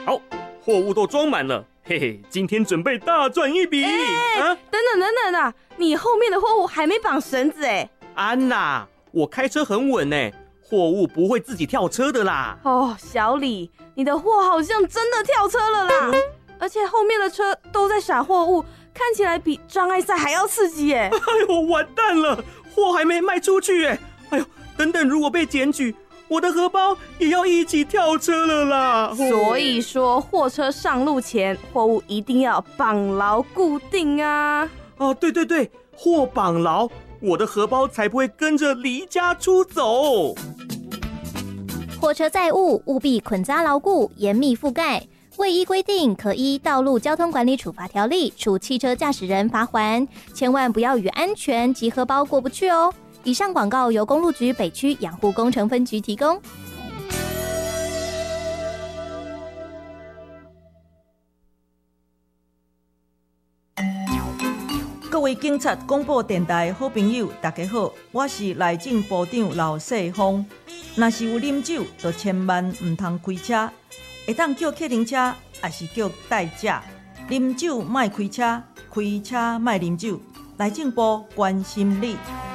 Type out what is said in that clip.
好，货物都装满了，嘿嘿，今天准备大赚一笔。 等等啊，你后面的货物还没绑绳子哎。 安娜，我开车很稳哎，货物不会自己跳车的啦。 哦，小李，你的货好像真的跳车了啦，而且后面的车都在撒货物，看起来比障碍赛还要刺激耶。 哎呦，完蛋了，货还没卖出去哎。哎呦，等等，如果被检举，我的荷包也要一起跳车了啦。 所以说，货车上路前，货物一定要绑牢固定啊。 哦，对，货绑牢，我的荷包才不会跟着离家出走。 货车载物务必捆扎牢固，严密覆盖。未依规定，可依《道路交通管理处罚条例》处汽车驾驶人罚锾。千万不要与安全及荷包过不去哦。以上广告由公路局北区养护工程分局提供。 各位警察广播电台好朋友，大家好，我是内政部长刘世芳。若是有啉酒，就千万唔通开车，会当叫客停车，也是叫代驾。啉酒莫开车，开车莫啉酒。内政部关心你。